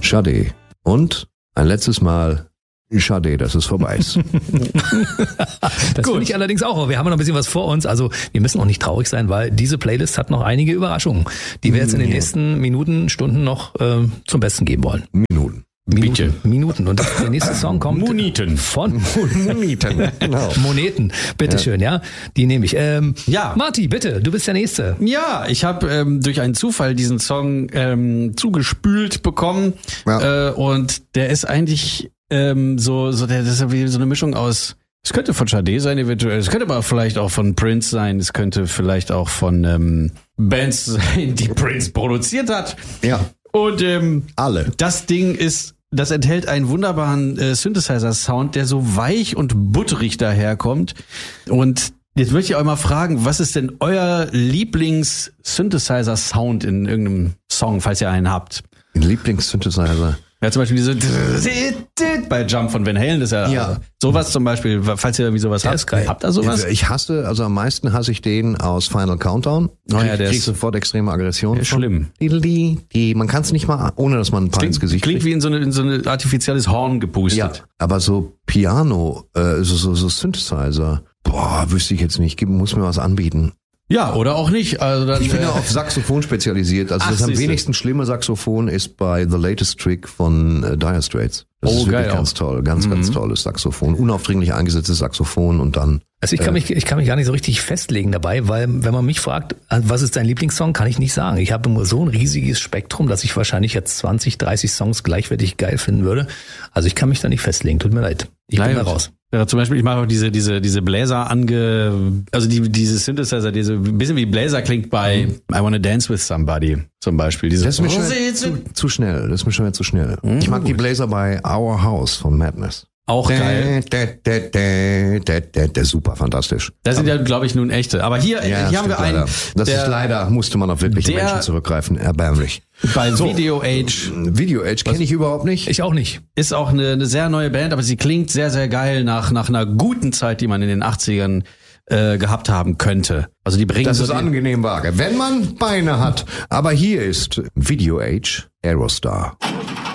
Schade. Und ein letztes Mal, schade, dass es vorbei ist. Das finde ich allerdings auch. Aber wir haben noch ein bisschen was vor uns. Also wir müssen auch nicht traurig sein, weil diese Playlist hat noch einige Überraschungen, die wir jetzt in den nächsten Minuten, Stunden noch zum Besten geben wollen. Minuten. Und der nächste Song kommt Moneten. Von Moneten. Genau. Moneten. Bitteschön, ja. Die nehme ich. Marty, bitte, du bist der Nächste. Ja, ich habe durch einen Zufall diesen Song zugespült bekommen. Ja. Und der ist eigentlich das ist wie so eine Mischung aus, es könnte von Sade sein eventuell, es könnte aber vielleicht auch von Prince sein, es könnte vielleicht auch von Bands sein, die Prince produziert hat. Ja. Und alle. Das enthält einen wunderbaren Synthesizer-Sound, der so weich und butterig daherkommt. Und jetzt möchte ich euch mal fragen, was ist denn euer Lieblings-Synthesizer-Sound in irgendeinem Song, falls ihr einen habt? Lieblings-Synthesizer. Ja, zum Beispiel diese bei Jump von Van Halen, das ist ja sowas zum Beispiel, falls ihr irgendwie sowas habt. Ist geil. Habt ihr sowas? Am meisten hasse ich den aus Final Countdown. Der Krieg ist sofort extreme Aggression. schlimm. Man kann es nicht mal, ohne dass man ein paar ins Gesicht Klingt wie in so ein artifizielles Horn gepustet. Ja, aber so Piano, so Synthesizer, wüsste ich jetzt nicht, muss mir was anbieten. Ja, oder auch nicht. Also dann, Ich bin ja auf Saxophon spezialisiert. Also das am wenigsten schlimme Saxophon ist bei The Latest Trick von Dire Straits. Das ist wirklich ganz toll. Ganz tolles Saxophon. Unaufdringlich eingesetztes Saxophon und dann... Also ich kann mich gar nicht so richtig festlegen dabei, weil wenn man mich fragt, was ist dein Lieblingssong, kann ich nicht sagen. Ich habe nur so ein riesiges Spektrum, dass ich wahrscheinlich jetzt 20, 30 Songs gleichwertig geil finden würde. Also ich kann mich da nicht festlegen. Tut mir leid. Ich bin da raus. Ja, zum Beispiel, ich mache auch diese Bläser diese Synthesizer, die so ein bisschen wie Bläser klingt bei I Wanna Dance With Somebody zum Beispiel. Das ist mir schon zu schnell. Das ist mir schon wieder zu schnell. Ich mag die Bläser bei Our House von Madness. Auch geil. Super fantastisch. Das sind ja, glaube ich, nun echte. Aber hier haben wir einen. Das ist leider, musste man auf wirkliche Menschen zurückgreifen. Erbärmlich. Bei Video Age. Video Age kenne ich überhaupt nicht. Ich auch nicht. Ist auch eine sehr neue Band, aber sie klingt sehr, sehr geil nach einer guten Zeit, die man in den 80ern gehabt haben könnte. Also die bringen das ist angenehm vage, wenn man Beine hat. Aber hier ist Video Age Aerostar.